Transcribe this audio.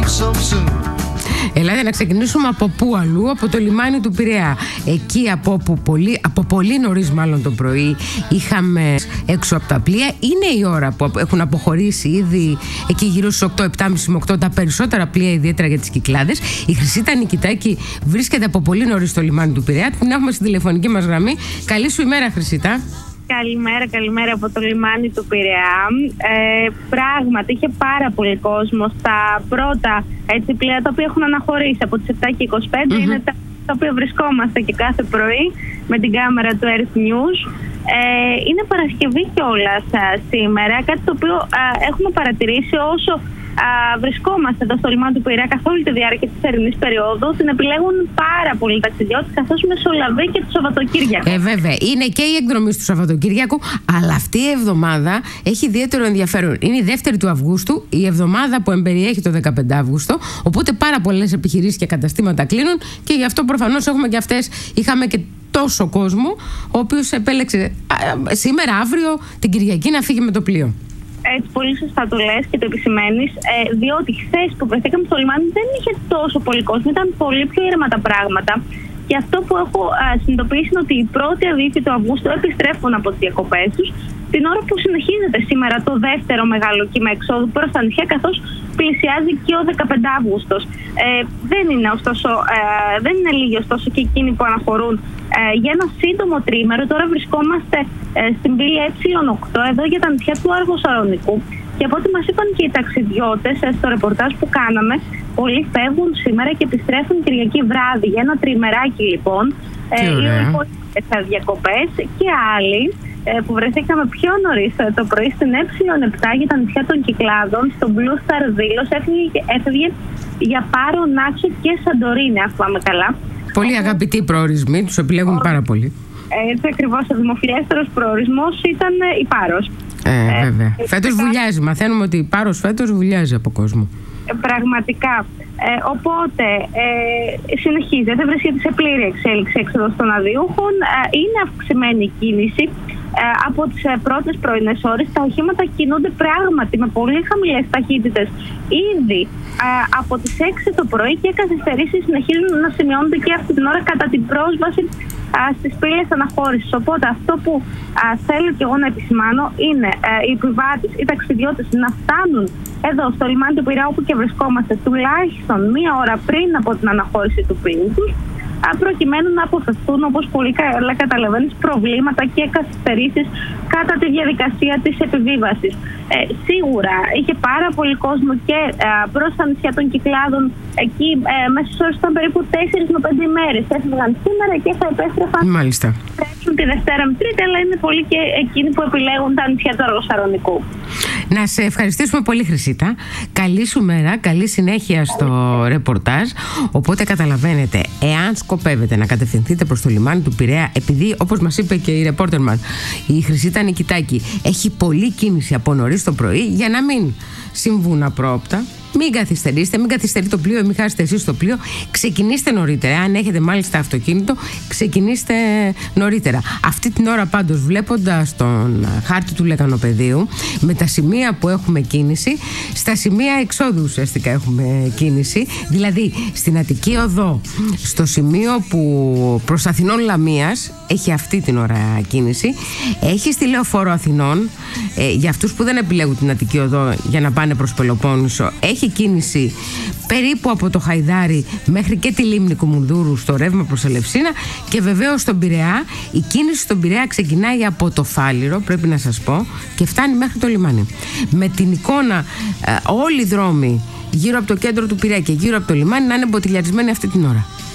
Ελάτε να ξεκινήσουμε από πού αλλού, από το λιμάνι του Πειραιά. Εκεί από πολύ νωρίς μάλλον το πρωί είχαμε έξω από τα πλοία. Είναι η ώρα που έχουν αποχωρήσει ήδη εκεί γύρω στις 8, 7.30 με 8 τα περισσότερα πλοία, ιδιαίτερα για τις Κυκλάδες. Η Χρυσίτα Νικητάκη βρίσκεται από πολύ νωρίς στο λιμάνι του Πειραιά. Την έχουμε στην τηλεφωνική μας γραμμή. Καλή σου ημέρα, Χρυσίτα. Καλημέρα από το λιμάνι του Πειραιά. Πράγματι είχε πάρα πολύ κόσμο στα πρώτα πλοία τα οποία έχουν αναχωρήσει από τις 7:25. Είναι τα οποία βρισκόμαστε και κάθε πρωί με την κάμερα του Earth News. Είναι Παρασκευή κιόλας σήμερα, κάτι το οποίο έχουμε παρατηρήσει όσο βρισκόμαστε εδώ στο λιμάνι του Πειραιά καθ' όλη τη διάρκεια της θερινής περίοδου. Την επιλέγουν πάρα πολλοί ταξιδιώτες, καθώς μεσολαβεί και το Σαββατοκύριακο. Βέβαια, είναι και η εκδρομή του Σαββατοκύριακου, αλλά αυτή η εβδομάδα έχει ιδιαίτερο ενδιαφέρον. Είναι η 2η του Αυγούστου, η εβδομάδα που εμπεριέχει το 15 Αύγουστο. Οπότε πάρα πολλές επιχειρήσεις και καταστήματα κλείνουν και γι' αυτό προφανώς έχουμε και αυτές. Είχαμε και τόσο κόσμο, ο οποίος επέλεξε σήμερα, αύριο, την Κυριακή να φύγει με το πλοίο. Έτσι, πολύ σωστά το λες και το επισημαίνεις, διότι χθες που βρεθήκαμε στο λιμάνι δεν είχε τόσο πολύ κόσμο, ήταν πολύ πιο ήρεμα τα πράγματα. Και αυτό που έχω συνειδητοποιήσει είναι ότι οι πρώτοι αδίφοι του Αυγούστου επιστρέφουν από τις διακοπές τους την ώρα που συνεχίζεται σήμερα το δεύτερο μεγάλο κύμα εξόδου προς τα νησιά, καθώς πλησιάζει και ο 15 Αύγουστος. Δεν είναι λίγοι ωστόσο και εκείνοι που αναχωρούν για ένα σύντομο τρίμερο. Τώρα βρισκόμαστε στην πύλη Ε8 εδώ για τα νησιά του Αργοσαρονικού. Και από ό,τι μας είπαν και οι ταξιδιώτες στο ρεπορτάζ που κάναμε, πολλοί φεύγουν σήμερα και επιστρέφουν Κυριακή βράδυ για ένα τριμεράκι λοιπόν. Οι υπόλοιπες διακοπές και άλλοι που βρεθήκαμε πιο νωρίς το πρωί στην Ε7 για τα νησιά των Κυκλάδων, στο Blue Star Δήλος, έφευγε για Πάρο, Νάξο και Σαντορίνη, αν θυμάμαι καλά. Πολύ αγαπητοί προορισμοί, τους επιλέγουν πάρα πολύ. Έτσι ακριβώς, ο δημοφιλέστερος προορισμός ήταν η Πάρος. Βέβαια. Φέτος βουλιάζει. Μαθαίνουμε ότι η Πάρος φέτος βουλιάζει από κόσμο. Πραγματικά. Οπότε συνεχίζεται, βρίσκεται σε πλήρη εξέλιξη έξοδος των αδειούχων. Είναι αυξημένη η κίνηση. Από τις πρώτες πρωινές ώρες τα οχήματα κινούνται πράγματι με πολύ χαμηλές ταχύτητες ήδη από τις 6 το πρωί και οι καθυστερήσεις συνεχίζουν να σημειώνονται και αυτή την ώρα κατά την πρόσβαση στις πύλες αναχώρησης. Οπότε αυτό που θέλω και εγώ να επισημάνω είναι οι επιβάτες, οι ταξιδιώτες να φτάνουν εδώ στο λιμάνι του Πειραιά όπου και βρισκόμαστε τουλάχιστον μία ώρα πριν από την αναχώρηση του πλοίου τους, προκειμένου να αποφευθούν, όπως πολύ καλά καταλαβαίνεις, προβλήματα και καθυστερήσεις κατά τη διαδικασία της επιβίβασης. Σίγουρα είχε πάρα πολύ κόσμο και προς τα νησιά των Κυκλάδων. Εκεί μέσως ώρες ήταν περίπου 4 με 5 ημέρες. Έφευγαν σήμερα και θα επέστρεφαν τη Δευτέρα με Τρίτη, αλλά είναι πολλοί και εκείνοι που επιλέγουν τα νησιά του Αργοσαρονικού. Να σε ευχαριστήσουμε πολύ, Χρυσίτα. Καλή σου μέρα, καλή συνέχεια στο ρεπορτάζ. Οπότε καταλαβαίνετε, εάν σκοπεύετε να κατευθυνθείτε προς το λιμάνι του Πειραιά, επειδή όπως μας είπε και η ρεπόρτερ μας, η Χρυσίτα Νικητάκη, έχει πολλή κίνηση από νωρίς το πρωί, για να μην συμβούν απρόοπτα, μην καθυστερήσετε, μην καθυστερεί το πλοίο, μην χάσετε εσείς το πλοίο. Ξεκινήστε νωρίτερα. Αν έχετε μάλιστα αυτοκίνητο, ξεκινήστε νωρίτερα. Αυτή την ώρα πάντως, βλέποντας τον χάρτη του λεκανοπεδίου, με τα σημεία που έχουμε κίνηση, στα σημεία εξόδου ουσιαστικά έχουμε κίνηση. Δηλαδή, στην Αττική Οδό, στο σημείο που προς Αθηνών Λαμίας έχει αυτή την ώρα κίνηση. Έχει στη Λεωφόρο Αθηνών, για αυτούς που δεν επιλέγουν την Αττική Οδό για να πάνε προς Πελοπόννησο, έχει κίνηση περίπου από το Χαϊδάρι μέχρι και τη Λίμνη Κουμουνδούρου στο ρεύμα προς Ελευσίνα. Και βεβαίως στον Πειραιά, η κίνηση στον Πειραιά ξεκινάει από το Φάληρο, πρέπει να σας πω, και φτάνει μέχρι το λιμάνι. Με την εικόνα όλοι οι δρόμοι γύρω από το κέντρο του Πειραιά και γύρω από το λιμάνι να είναι μποτιλιαρισμένοι αυτή την ώρα.